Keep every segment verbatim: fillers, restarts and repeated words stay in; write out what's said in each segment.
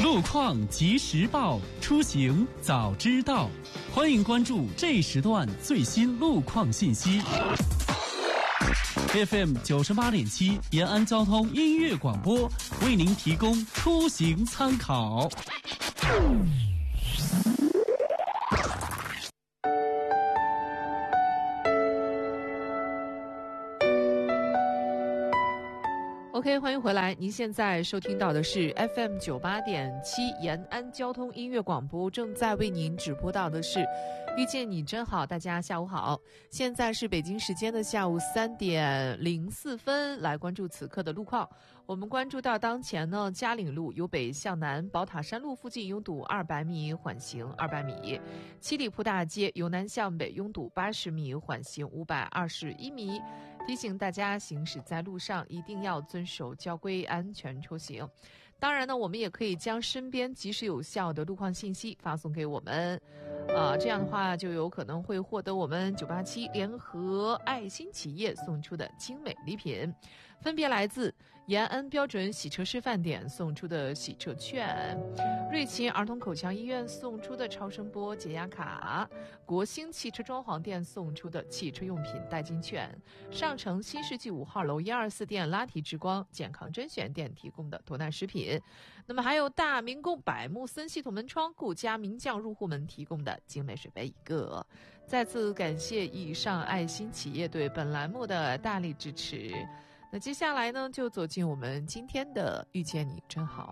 路况及时报，出行早知道。欢迎关注这时段最新路况信息。F M 九十八点七延安交通音乐广播为您提供出行参考。 OK， 欢迎回来。您现在收听到的是 F M 九十八点七延安交通音乐广播，正在为您直播到的是遇见你真好。大家下午好，现在是北京时间的下午三点零四分，来关注此刻的路况。我们关注到当前呢，嘉岭路由北向南，宝塔山路附近拥堵二百米，缓行二百米；七里铺大街由南向北拥堵八十米，缓行五百二十一米。提醒大家行驶在路上一定要遵守交规，安全出行。当然呢，我们也可以将身边及时有效的路况信息发送给我们，呃，这样的话就有可能会获得我们九八七联合爱心企业送出的精美礼品，分别来自延安标准洗车示范点送出的洗车券，瑞琴儿童口腔医院送出的超声波解压卡，国兴汽车装潢店送出的汽车用品代金券，上城新世纪五号楼一二四店拉提之光健康甄选店提供的脱难食品，那么还有大明宫百木森系统门窗顾家名匠入户门提供的精美水杯一个。再次感谢以上爱心企业对本栏目的大力支持。那接下来呢，就走进我们今天的遇见你真好。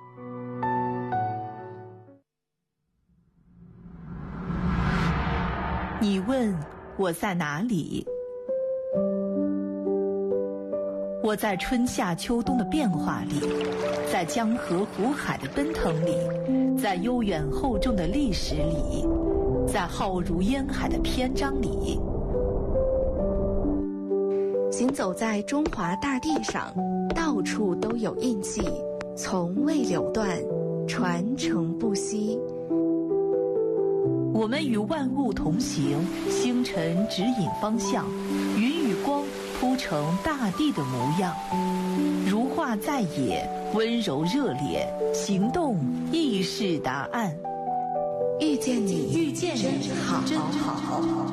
你问我在哪里？我在春夏秋冬的变化里，在江河湖海的奔腾里，在悠远厚重的历史里，在浩如烟海的篇章里。 行走在中华大地上，到处都有印记，从未流断，传承不息。 我们与万物同行，星辰指引方向，云与光铺成大地的模样。如画在野，温柔热烈，行动亦是答案。 遇见你， 遇见你， 真好， 真好。